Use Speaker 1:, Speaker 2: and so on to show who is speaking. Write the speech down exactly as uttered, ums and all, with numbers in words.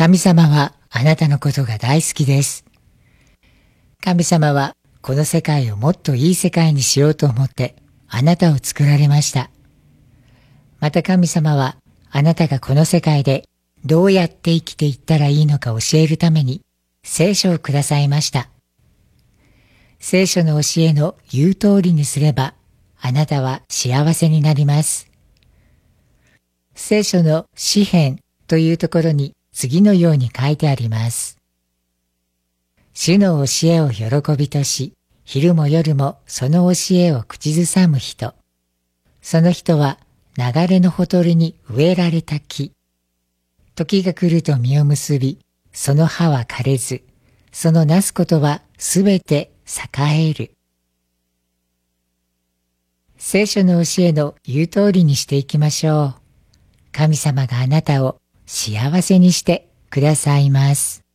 Speaker 1: 神様はあなたのことが大好きです。神様はこの世界をもっといい世界にしようと思ってあなたを作られました。また神様はあなたがこの世界でどうやって生きていったらいいのか教えるために聖書をくださいました。聖書の教えの言う通りにすればあなたは幸せになります。聖書の詩編というところに次のように書いてあります。主の教えを喜びとし、昼も夜もその教えを口ずさむ人。その人は流れのほとりに植えられた木。時が来ると実を結び、その葉は枯れず、そのなすことはすべて栄える。聖書の教えの言う通りにしていきましょう。神様があなたを幸せにしてくださいます。